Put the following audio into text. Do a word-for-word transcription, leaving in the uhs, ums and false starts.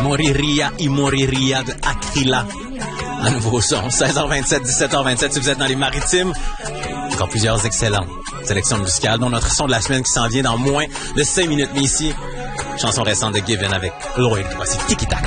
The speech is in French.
Moriria y Moriria de Aquila. Un nouveau son, seize heures vingt-sept, dix-sept heures vingt-sept, si vous êtes dans les maritimes. Encore plusieurs excellentes sélections musicales, dont notre son de la semaine qui s'en vient dans moins de cinq minutes. Mais ici, chanson récente de Given avec Lloyd. Voici Tiki Taka.